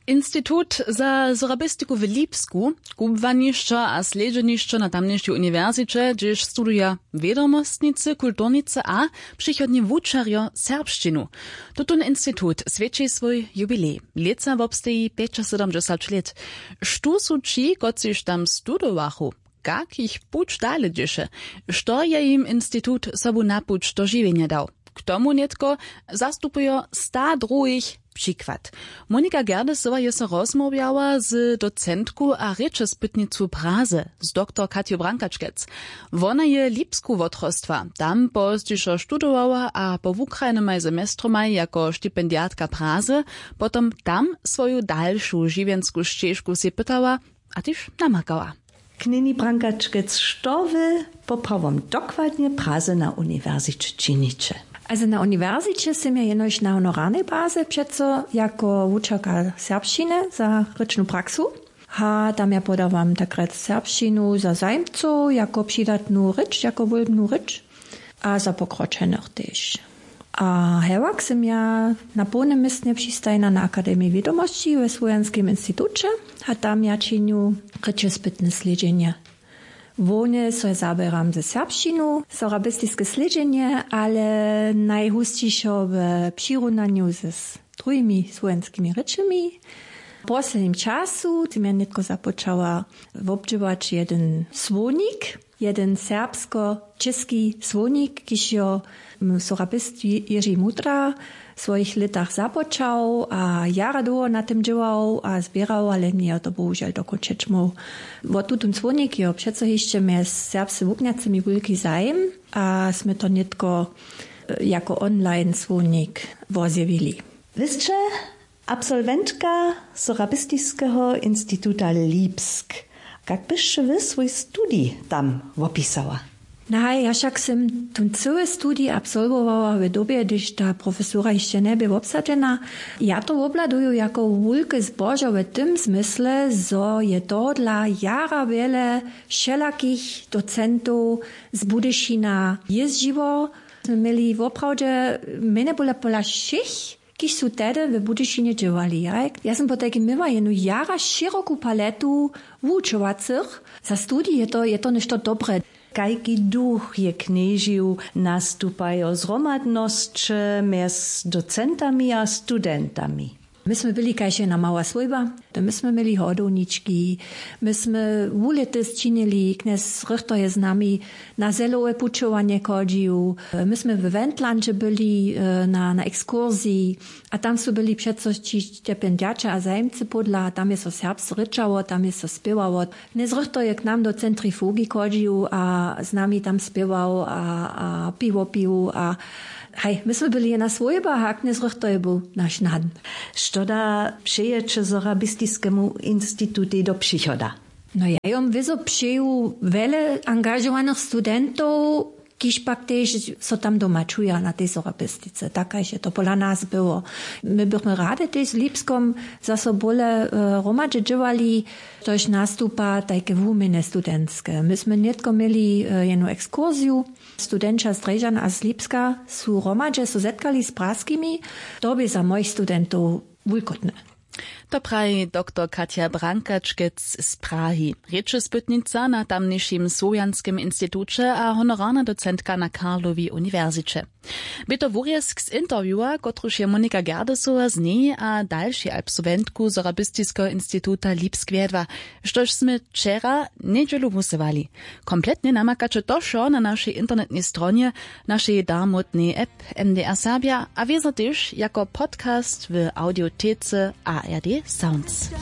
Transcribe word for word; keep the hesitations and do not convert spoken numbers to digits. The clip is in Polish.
Institut za sorabistiku w Lipsku, kubwanišćo a sledženišćo na tamniejszej uniwersycie, gdzież studia wiadomostnicy, kulturnicy a przychodni wučarjo serbszczynu. Tutun institut svědčí swój jubilej. Leca wobsteji siedemdziesiąt let. Štu su ci, kociž tam studowachu, kak ich puć dale dzieše, što je im institut sobu napuć do živenja dał. K tomu netko zastupujo sta druhých przykład. Monika Gerdesowa je so rozmawiała z docentku a rečespytnicu Praze, z doktor Katjo Brankačkec. Wona je Lipsku wotrostwa. Tam pozdźišo studowała, a po wukrajnymaj semestromaj jako stypendiatka Praze, potom tam swoju dalszą žiwiensku ścieżku se pytała, a tyż namakała. Knini Brankačkec, što wy poprawom dokładnie Praze na uniwersycie czynicie? Also na uniwersycie jsem ja jenož na honorárnej báze přeco jako učerka serbščiny za rečnú praxu. A tam ja podawam takrat serbščinu za zajmcov, jako přidatnú reč, jako voľbnú reč a za pokročených tež. A hevak jsem ja na plném místne přistajna na Akademii vědomostí ve Slovenskim instituče a tam ja činju rečespytne sledženje. Wone so zaberam ze serbščinu, sorabistiske sledženje, ale najhustišo w přirunaniu ze drugimi slovenskimi rečami. W posledním času jsem ja netko započala obdživać jeden słonik, jeden serbsko-český słonik, kiž jo sorabist Jiří Mudra w swoich letach započał, a jara długo na tym działał, a zbierał, ale nie to bohužel dokončeć mógł. Bo tutun słonik jo přece ještě mez serbscy wukniacymi wielki zajem, a sme to netko jako online słonik wozjewili. Wyście absolwentka Sorabistiskiego Instytuta Lipsk. Jak byście wy swój studij tam opisała? No, ja však jsem tu celé studii absolvovala v době, když ta profesora ještě nebyla obsadžena. Ja to obladuju jako vulke zbožo v tym smysle, zo je to dla jara wiele všelakých docentów z Budyšina jeździło. Jsme měli opravdu, mene byla pola všich, kiž su tedy v Budyšinie dělali. Ja, ja jsem potaky měla jenu jara širokou paletu vučovacích. Za studii je to, je to nešto dobré. Kajki duch je kniežiu nastupajo zromadnosće mez docentami a studentami? My jsme byli kajše na mała svojba, my jsme měli hodovničky, my jsme ulety zčinili, knes Richter je s nami na zelové pučovanie chodil, my jsme v Wendlandže byli na, na ekskurzii a tam jsou byli přecosti stipendiače a zajemci podla, tam je so serbs rečało, tam je so zpěvalo. Dnes Richter je k nám do centrifugi chodil a s nami tam zpěval a, a pivo pil a hej, my jsme byli na svojbách, a dnes Richter je byl náš naden. Što da přeječe Sorabistiskému institutu do přichoda? No ja jom vizo přeju vele angažovaných studentov, kiž pak tež so tam doma čuja na tej sorabistice. Takaj je to pola nás bylo. My bychom rádi tež s Lipskom zase bole uh, romadže dživali, tož nastupa tajke vúmene studentské. My sme netko měli uh, jednu exkurziu. Studenča z Drežan a z Lipska sú romadže so zetkali s praskými. To by za mojich studentov vulkotne. To praji doktor Katja Brankačkec z Prahy, rečespytnica na tamniejszym Słowianskim Instytucie a honorarna docentka na Karlovi uniwersycie. By to wurjesk z interviewa, kotruž je Monika Gerdesowa z niej a další absolventku Sorabistiskiego Instytuta Lipsk wiedła, štož sme včera nedželu musevali. Kompletnie namakače to šo na naszej internetnej stronie, naszej darmotnej app M D R Serbia, a wiedzą też jako podcast w audiotece A R D Sounds.